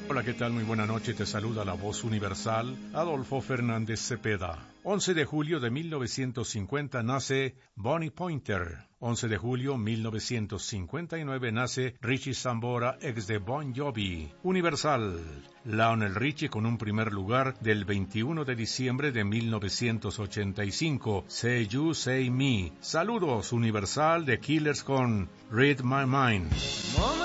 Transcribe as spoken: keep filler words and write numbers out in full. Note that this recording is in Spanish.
Hola, ¿qué tal? Muy buena noche. Te saluda la voz universal, Adolfo Fernández Cepeda. once de julio de mil novecientos cincuenta nace Bonnie Pointer. once de julio mil novecientos cincuenta y nueve nace Richie Sambora, ex de Bon Jovi. Universal. Lionel Richie con un primer lugar del veintiuno de diciembre de mil novecientos ochenta y cinco. Say You, Say Me. Saludos, Universal, de Killers con Read My Mind.